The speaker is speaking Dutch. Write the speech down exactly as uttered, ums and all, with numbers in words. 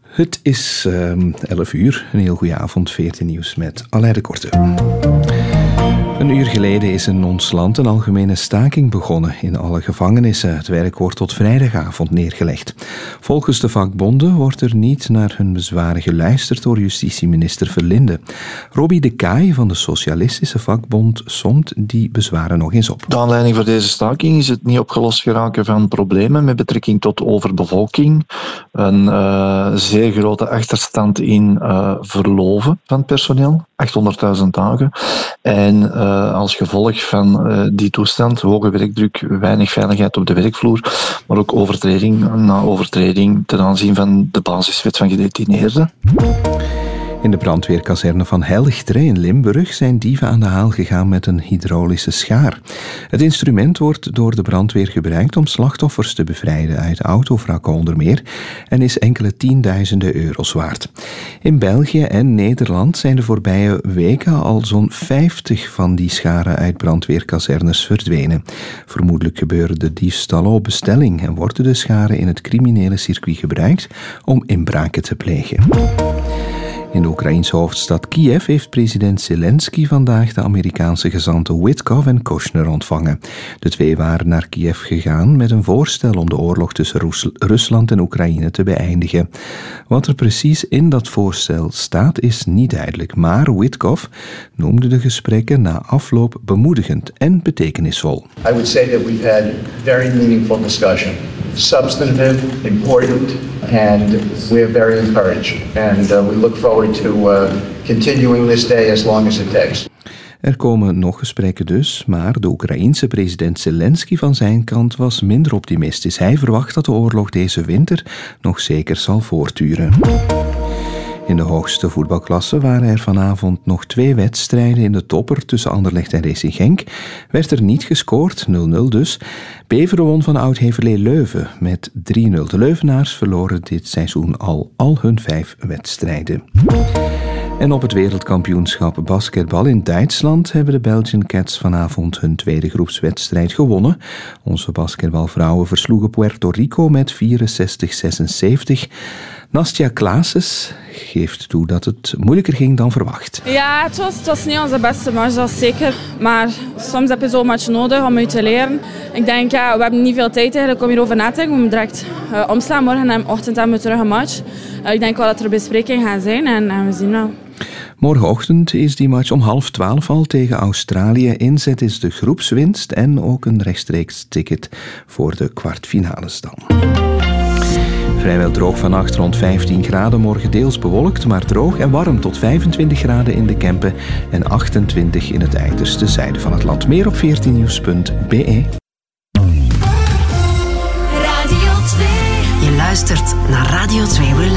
Het is um, elf uur, een heel goede avond, veertien nieuws met Alain de Korte. Een uur geleden is in ons land een algemene staking begonnen in alle gevangenissen. Het werk wordt tot vrijdagavond neergelegd. Volgens de vakbonden wordt er niet naar hun bezwaren geluisterd door justitieminister Verlinde. Robbie de Kaai van de Socialistische Vakbond somt die bezwaren nog eens op. De aanleiding voor deze staking is het niet opgelost geraken van problemen met betrekking tot overbevolking, een uh, zeer grote achterstand in uh, verloven van het personeel, achthonderdduizend dagen, en uh, als gevolg van uh, die toestand, hoge werkdruk, weinig veiligheid op de werkvloer, maar ook overtreding na overtreding ten aanzien van de basiswet van gedetineerden. In de brandweerkazerne van Helchteren in Limburg zijn dieven aan de haal gegaan met een hydraulische schaar. Het instrument wordt door de brandweer gebruikt om slachtoffers te bevrijden uit autovrakken onder meer en is enkele tienduizenden euro's waard. In België en Nederland zijn de voorbije weken al zo'n vijftig van die scharen uit brandweerkazernes verdwenen. Vermoedelijk gebeuren de diefstallen op bestelling en worden de scharen in het criminele circuit gebruikt om inbraken te plegen. In de Oekraïense hoofdstad Kiev heeft president Zelensky vandaag de Amerikaanse gezanten Witkoff en Kushner ontvangen. De twee waren naar Kiev gegaan met een voorstel om de oorlog tussen Rus- Rusland en Oekraïne te beëindigen. Wat er precies in dat voorstel staat is niet duidelijk, maar Witkoff noemde de gesprekken na afloop bemoedigend en betekenisvol. I would say that we've had very meaningful discussion. Substantive, important, and we're very encouraged. And uh, we look forward to uh, continuing this day as long as it takes. Er komen nog gesprekken dus, maar de Oekraïense president Zelensky van zijn kant was minder optimistisch. Hij verwacht dat de oorlog deze winter nog zeker zal voortduren. In de hoogste voetbalklasse waren er vanavond nog twee wedstrijden in de topper tussen Anderlecht en Racing Genk. Werd er niet gescoord, nul nul dus. Beveren won van Oud-Heverlee Leuven met drie nul. De Leuvenaars verloren dit seizoen al al hun vijf wedstrijden. En op het wereldkampioenschap basketbal in Duitsland hebben de Belgian Cats vanavond hun tweede groepswedstrijd gewonnen. Onze basketbalvrouwen versloegen Puerto Rico met vierenzestig zesenzeventig. Nastja Klaases geeft toe dat het moeilijker ging dan verwacht. Ja, het was, het was niet onze beste match, dat is zeker. Maar soms heb je zo'n match nodig om uit te leren. Ik denk, ja, we hebben niet veel tijd eigenlijk om hierover na te denken. We moeten direct uh, omslaan. Morgen en ochtend hebben we terug een match. Uh, ik denk wel dat er besprekingen gaan zijn en, en we zien wel. Morgenochtend is die match om half twaalf al tegen Australië. Inzet is de groepswinst en ook een rechtstreeks ticket voor de kwartfinales dan. Vrijwel droog vannacht, rond vijftien graden. Morgen deels bewolkt, maar droog en warm tot vijfentwintig graden in de Kempen en achtentwintig in het uiterste zuiden van het land. Meer op veertien nieuws punt b e. Radio twee. Je luistert naar Radio twee Relax.